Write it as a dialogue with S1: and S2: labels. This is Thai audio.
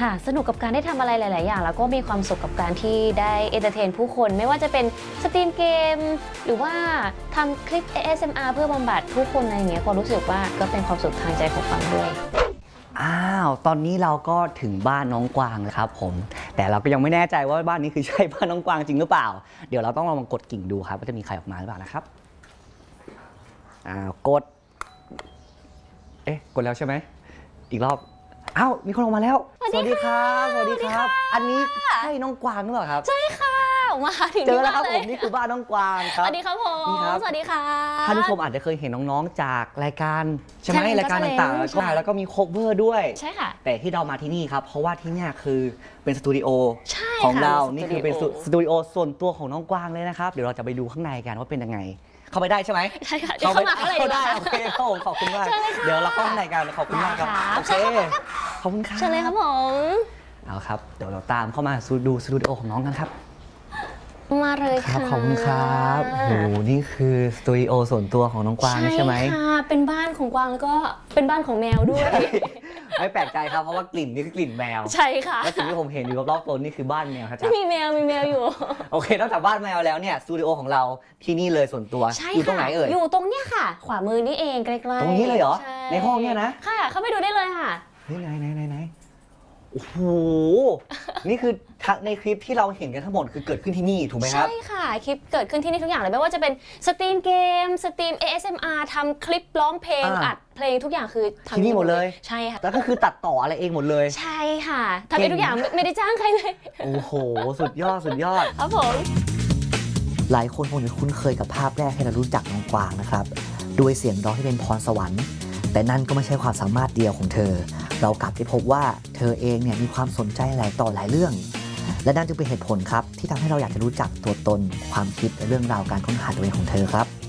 S1: ค่ะสนุกกับการได้ทำอะไรหลายๆอย่างแล้วก็มีความสุขกับการที่ได้เอนเตอร์เทนผู้คนไม่ว่าจะเป็นสตรีมเกมหรือว่าทำคลิป ASMR เพื่อบำบัดผู้คนอะไรอย่างเงี้ยก็รู้สึกว่าก็เป็นความสุขทางใจของฟังด้วย
S2: อ้าวตอนนี้เราก็ถึงบ้านน้องกวางแล้วครับผมแต่เราก็ยังไม่แน่ใจว่าบ้านนี้คือใช่บ้านน้องกวางจริงหรือเปล่าเดี๋ยวเราต้องลองกดกิ่งดูครับว่าจะมีใครออกมาหรือเปล่านะครับกดกดแล้วใช่ไหมอีกรอบอ้าวมีคนออกมาแล้วสวัสดีครับสวัสดีครับอันนี้ใช่น้องกวางหรือเปล่าครับ
S1: ใช่ค่ะมาถึง
S2: เจอแล้วครับผมนี่คือบ้านน้องกวางครับ
S1: สวัสดีครับผมสวัสดีค่ะ
S2: ท่านผู้ชมอาจจะเคยเห็นน้องๆจากรายการใช่ไหมรายการต่างๆแล้วก็มีโคเวอร์ด้วย
S1: ใช่ค่ะ
S2: แต่ที่เรามาที่นี่ครับเพราะว่าที่นี่คือเป็นสตูดิโอของเรานี่คือเป็นสตูดิโอส่วนตัวของน้องกวางเลยนะครับเดี๋ยวเราจะไปดูข้างในกันว่าเป็นยังไงเข้าไปได้ใช่ไหม
S1: ใช่ค่ะเข้ามาเข้า
S2: ได้โอเคครับผมขอบคุณมากเดี๋ยวเราเข้าข้างในกันขอบคุณมากครับโอเคขอบคุณครับ
S1: เชิญเลยครับผม
S2: เอาครับเดี๋ยวเราตามเข้ามาดูสตูดิโอของน้องกันครับ
S1: มาเลยค่ะ
S2: ขอบคุณครับโอ้โหนี่คือสตูดิโอส่วนตัวของน้องกวางใช่ไหม
S1: ใช่ค่ะเป็นบ้านของกวางแล้วก็เป็นบ้านของแมวด้วย
S2: ไม่แปลกใจครับเพราะว่ากลิ่นนี่คือกลิ่นแมว
S1: ใช่ค่ะ
S2: และสิ่งที่ผมเห็นอยู่รอบๆต้นนี่คือบ้านแมวครับ
S1: มีแมวอยู่
S2: โอเคนอกจากบ้านแมวแล้วเนี่ยสตูดิโอของเราที่นี่เลยส่วนตัวอยู่ตรงไหนเอ่ย
S1: อยู่ตรงเนี้ยค่ะขวามือนี่เองใกล้ๆ
S2: ตรงนี้เลยเหรอในห้องเนี่ยนะ
S1: ค่ะเข้าไปดูได้เลยค่ะ
S2: ไหนโอ้โหนี่คือในคลิปที่เราเห็นกันทั้งหมดคือเกิดขึ้นที่นี่ถูกไหมครับ
S1: ใช่ค่ะคลิปเกิดขึ้นที่นี่ทุกอย่างเลยไม่ว่าจะเป็นสตรีมเกมสตรีม ASMR ทำคลิปร้องเพลงอัดเพลงทุกอย่างคือทำ
S2: ที่นี่หมดเลย
S1: ใช่ค่ะ
S2: แล้วก็คือตัดต่ออะไรเองหมดเลย
S1: ใช่ค่ะทำเองทุกอย่างไม่ได้จ้างใครเลย
S2: โอ้โหสุดยอด
S1: ครับผม
S2: หลายคนคงจะคุ้นเคยกับภาพแรกที่เรารู้จักน้องกวางนะครับด้วยเสียงร้องที่เป็นพรสวรรค์แต่นั่นก็ไม่ใช่ความสามารถเดียวของเธอเรากลับได้พบว่าเธอเองเนี่ยมีความสนใจหลายต่อหลายเรื่องและนั่นจึงเป็นเหตุผลครับที่ทำให้เราอยากจะรู้จักตัวตนความคิดและเรื่องราวการค้นหาตัวเองของเธอครับ